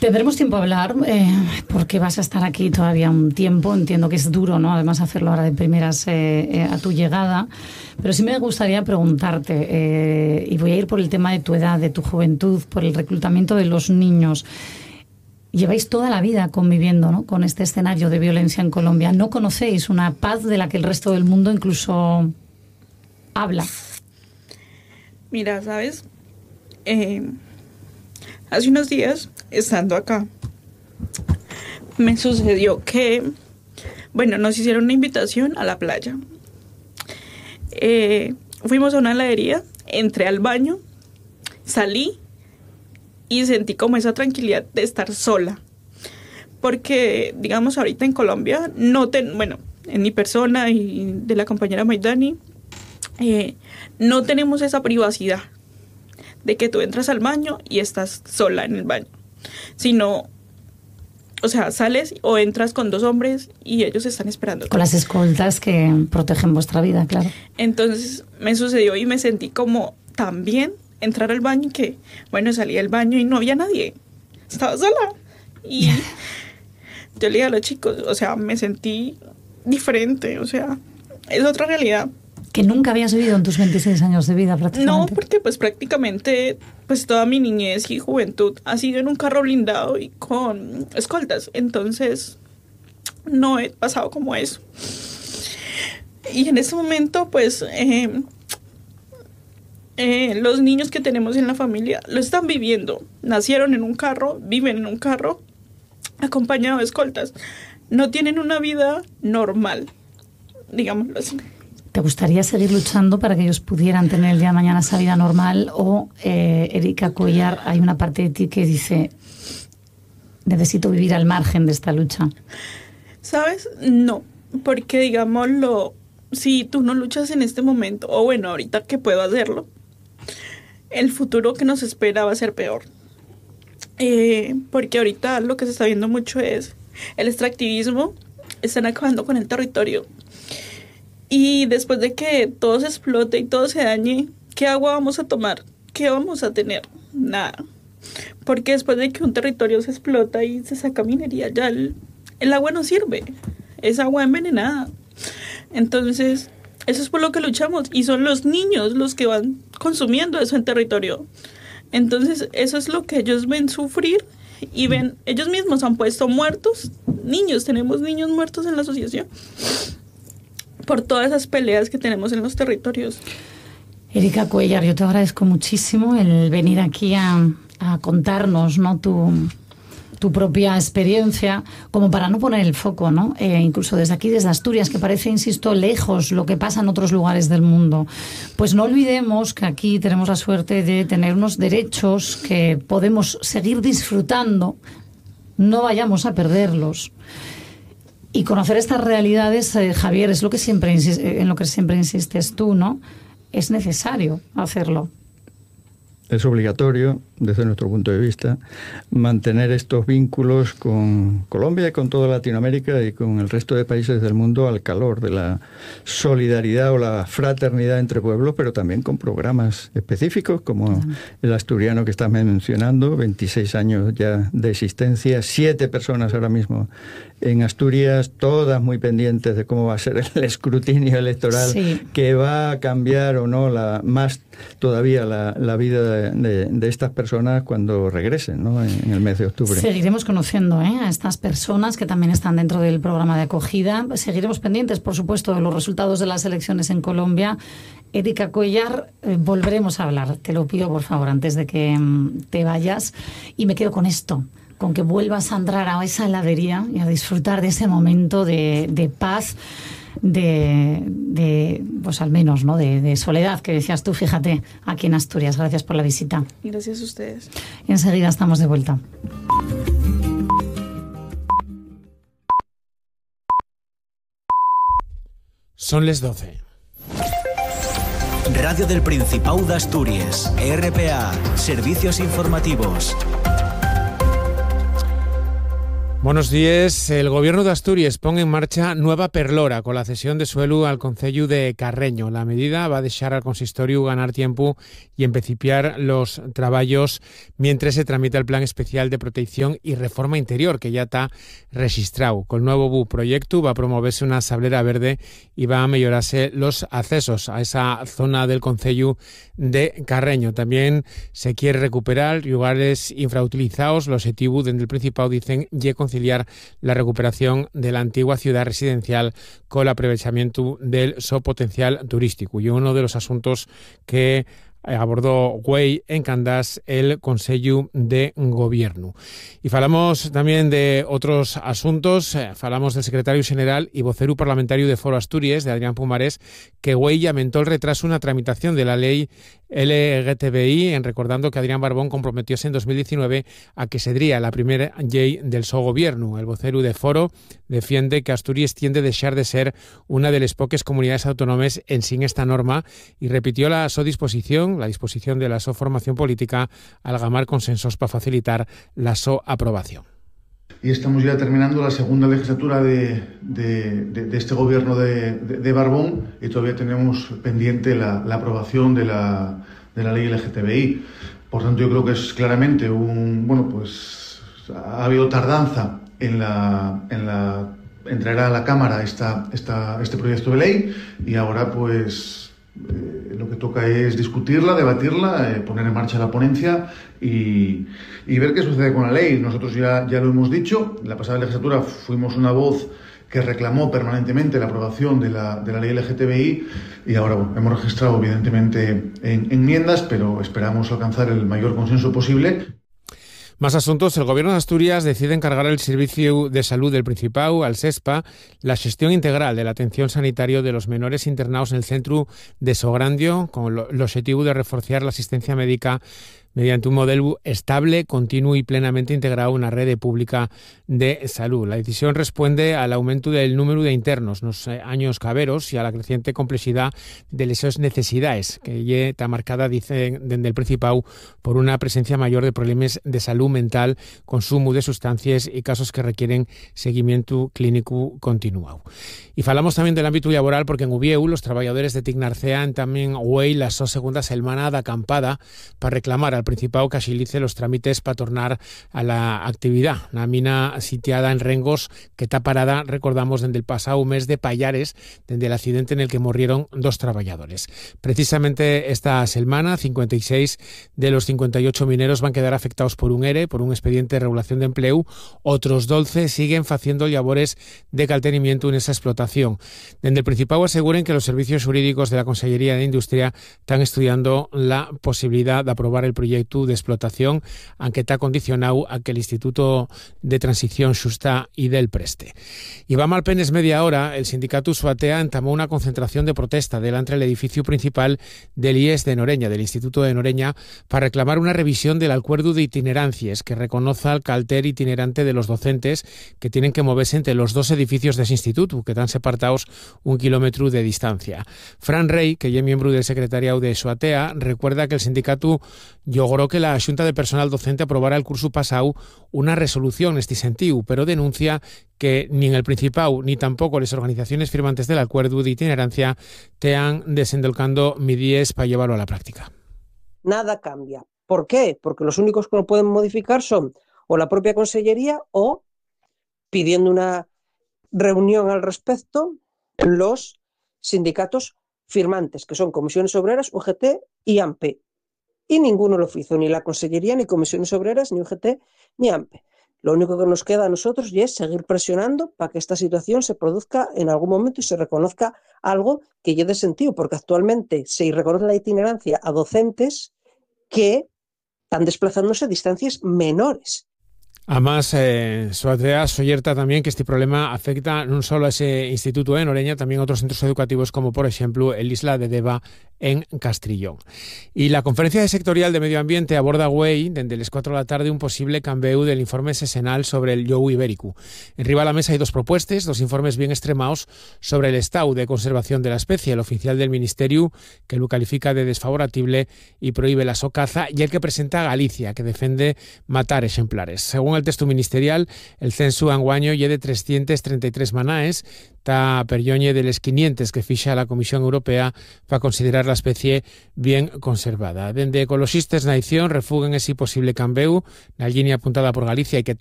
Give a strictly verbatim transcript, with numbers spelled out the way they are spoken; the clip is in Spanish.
Tendremos tiempo a hablar, eh, porque vas a estar aquí todavía un tiempo. Entiendo que es duro, ¿no? Además, hacerlo ahora de primeras eh, eh, a tu llegada. Pero sí me gustaría preguntarte, eh, y voy a ir por el tema de tu edad, de tu juventud, por el reclutamiento de los niños. Lleváis toda la vida conviviendo, ¿no?, con este escenario de violencia en Colombia. ¿No conocéis una paz de la que el resto del mundo incluso habla? Mira, ¿sabes? Eh, hace unos días, estando acá, me sucedió que, bueno, nos hicieron una invitación a la playa. Eh, fuimos a una heladería, entré al baño, salí y sentí como esa tranquilidad de estar sola. Porque, digamos, ahorita en Colombia, no ten, bueno, en mi persona y de la compañera Maidani, eh, no tenemos esa privacidad de que tú entras al baño y estás sola en el baño, sino, o sea, sales o entras con dos hombres y ellos están esperando. Con las escoltas que protegen vuestra vida, claro. Entonces me sucedió y me sentí como también entrar al baño y que, bueno, salí del baño y no había nadie, estaba sola. Y yo le dije a los chicos, o sea, me sentí diferente, o sea, es otra realidad. Que nunca habías vivido en tus veintiséis años de vida, prácticamente. No, porque pues prácticamente pues toda mi niñez y juventud ha sido en un carro blindado y con escoltas. Entonces no he pasado como eso. Y en ese momento pues eh, eh, los niños que tenemos en la familia lo están viviendo. Nacieron en un carro, viven en un carro acompañado de escoltas. No tienen una vida normal, digámoslo así. ¿Te gustaría seguir luchando para que ellos pudieran tener el día de mañana esa vida normal? O, eh, Erika Cuéllar, hay una parte de ti que dice, necesito vivir al margen de esta lucha? ¿Sabes? No, porque digámoslo, si tú no luchas en este momento, o bueno, ahorita que puedo hacerlo, el futuro que nos espera va a ser peor. Eh, porque ahorita lo que se está viendo mucho es el extractivismo, están acabando con el territorio. Y después de que todo se explote y todo se dañe, ¿qué agua vamos a tomar? ¿Qué vamos a tener? Nada. Porque después de que un territorio se explota y se saca minería, ya el, el agua no sirve. Es agua envenenada. Entonces, eso es por lo que luchamos. Y son los niños los que van consumiendo eso en territorio. Entonces, eso es lo que ellos ven sufrir y ven, ellos mismos han puesto muertos. Niños, tenemos niños muertos en la asociación por todas esas peleas que tenemos en los territorios. Erika Cuéllar, yo te agradezco muchísimo el venir aquí a, a contarnos, ¿no?, tu, tu propia experiencia, como para no poner el foco, ¿no? Eh, incluso desde aquí, desde Asturias, que parece, insisto, lejos lo que pasa en otros lugares del mundo. Pues no olvidemos que aquí tenemos la suerte de tener unos derechos que podemos seguir disfrutando, no vayamos a perderlos. Y conocer estas realidades, eh, Javier, es lo que siempre en lo que siempre insistes tú, ¿no? Es necesario hacerlo. Es obligatorio, desde nuestro punto de vista, mantener estos vínculos con Colombia y con toda Latinoamérica y con el resto de países del mundo al calor de la solidaridad o la fraternidad entre pueblos, pero también con programas específicos como el asturiano que estás mencionando, veintiséis años ya de existencia, siete personas ahora mismo en Asturias, todas muy pendientes de cómo va a ser el escrutinio electoral, sí, que va a cambiar o no la más todavía la, la vida de, de, de estas personas cuando regresen, ¿no?, en, en el mes de octubre. Seguiremos conociendo, ¿eh?, a estas personas que también están dentro del programa de acogida. Seguiremos pendientes, por supuesto, de los resultados de las elecciones en Colombia. Erika Cuéllar, eh, volveremos a hablar, te lo pido por favor, antes de que mm, te vayas. Y me quedo con esto, con que vuelvas a entrar a esa heladería y a disfrutar de ese momento de, de paz, de, de, pues al menos, ¿no?, de, de soledad, que decías tú, fíjate, aquí en Asturias. Gracias por la visita. Gracias a ustedes. Y enseguida estamos de vuelta. Son las doce. Radio del Principado de Asturias, R P A, Servicios Informativos. Buenos días. El Gobierno de Asturias pone en marcha nueva perlora con la cesión de suelo al concello de Carreño. La medida va a dejar al consistorio ganar tiempo y empecipiar los trabajos mientras se tramita el Plan Especial de Protección y Reforma Interior, que ya está registrado. Con el nuevo bu proyecto va a promoverse una sablera verde y va a mejorarse los accesos a esa zona del concello de Carreño. También se quiere recuperar lugares infrautilizados. Los objetivo desde el Principado dicen y conciliar la recuperación de la antigua ciudad residencial con el aprovechamiento del su potencial turístico. Y uno de los asuntos que abordó Güell en Candás el Consejo de Gobierno. Y falamos también de otros asuntos. Falamos del secretario general y vocero parlamentario de Foro Asturias, de Adrián Pumares, que Güell lamentó el retraso en la tramitación de la ley L G T B I, en recordando que Adrián Barbón comprometióse en dos mil diecinueve a que sería la primera ley del su gobierno. El vocero de Foro defiende que Asturias tiende a dejar de ser una de las pocas comunidades autónomas en sin esta norma y repitió la su disposición la disposición de la so formación política al gamar consensos para facilitar la so aprobación. Y estamos ya terminando la segunda legislatura de, de, de, de este gobierno de, de, de Barbón y todavía tenemos pendiente la, la aprobación de la, de la ley L G T B I. Por tanto, yo creo que es claramente un... Bueno, pues ha habido tardanza en la... En la entrará a la Cámara esta, esta, este proyecto de ley y ahora pues... Eh, lo que toca es discutirla, debatirla, eh, poner en marcha la ponencia y, y ver qué sucede con la ley. Nosotros ya, ya lo hemos dicho, en la pasada legislatura fuimos una voz que reclamó permanentemente la aprobación de la, de la ley L G T B I y ahora bueno, hemos registrado evidentemente en, enmiendas, pero esperamos alcanzar el mayor consenso posible. Más asuntos. El Gobierno de Asturias decide encargar al Servicio de Salud del Principado, al SESPA, la gestión integral de la atención sanitaria de los menores internados en el centro de Sograndio, con el objetivo de reforzar la asistencia médica mediante un modelo estable, continuo y plenamente integrado en una red pública de salud. La decisión responde al aumento del número de internos en los años caberos y a la creciente complejidad de esas necesidades, que ya está marcada, dicen, desde el Principado, por una presencia mayor de problemas de salud mental, consumo de sustancias y casos que requieren seguimiento clínico continuado. Y falamos también del ámbito laboral, porque en Ubieu los trabajadores de Tignarcean también hoy la so segunda semana de acampada para reclamar al Principado que agilice los trámites para tornar a la actividad. Una mina sitiada en Rengos que está parada, recordamos, desde el pasado mes de Payares, desde el accidente en el que murieron dos trabajadores. Precisamente esta semana, cincuenta y seis de los cincuenta y ocho mineros van a quedar afectados por un ERE, por un expediente de regulación de empleo. Otros doce siguen haciendo labores de caltenimiento en esa explotación. Desde el Principado aseguran que los servicios jurídicos de la Consellería de Industria están estudiando la posibilidad de aprobar el proyecto de explotación, aunque está condicionado a que el Instituto de Transición Xusta y del preste. Y va mal penes media hora, el sindicato Suatea entamó una concentración de protesta delante del edificio principal del I E S de Noreña, del Instituto de Noreña, para reclamar una revisión del acuerdo de itinerancias que reconozca el calter itinerante de los docentes que tienen que moverse entre los dos edificios de ese instituto, que están separados un kilómetro de distancia. Fran Rey, que ya es miembro del secretariado de Suatea, recuerda que el sindicato logró que la Xunta de Personal Docente aprobara el curso pasado una resolución en este sentido, pero denuncia que ni en el Principado ni tampoco las organizaciones firmantes del acuerdo de itinerancia te han desendolcando medidas para llevarlo a la práctica. Nada cambia. ¿Por qué? Porque los únicos que lo pueden modificar son o la propia Consellería o, pidiendo una reunión al respecto, los sindicatos firmantes, que son Comisiones Obreras, U G T y A M P. Y ninguno lo hizo, ni la Consellería, ni Comisiones Obreras, ni U G T, ni A M P. Lo único que nos queda a nosotros ya es seguir presionando para que esta situación se produzca en algún momento y se reconozca algo que lleve sentido, porque actualmente se reconoce la itinerancia a docentes que están desplazándose a distancias menores. Además, eh, Suatea soyerta también que este problema afecta no solo a ese instituto de Noreña, también a otros centros educativos como, por ejemplo, el Isla de Deva en Castrillón. Y la Conferencia Sectorial de Medio Ambiente aborda hoy, desde las cuatro de la tarde, un posible cambio del informe sesenal sobre el llou ibérico. En riba a la mesa hay dos propuestas, dos informes bien extremados sobre el estado de conservación de la especie, el oficial del Ministerio, que lo califica de desfavorable y prohíbe la socaza, y el que presenta a Galicia, que defiende matar ejemplares. Según el texto ministerial, el censo anguaño lle de trescientas treinta y tres manaes, ta perioñe de les quinientas que fixa la Comisión Europea para considerar la especie bien conservada. Dende ecologistas na edición refuguen ese posible cambeu na línea apuntada por Galicia y que